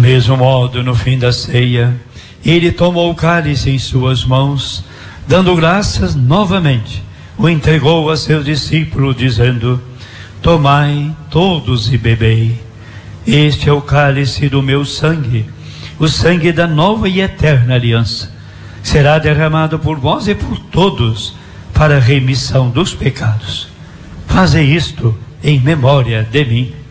mesmo modo, no fim da ceia, ele tomou o cálice em suas mãos, dando graças novamente, o entregou a seus discípulos, dizendo: tomai todos e bebei. Este é o cálice do meu sangue, o sangue da nova e eterna aliança. Será derramado por vós e por todos, para a remissão dos pecados. Fazei isto em memória de mim.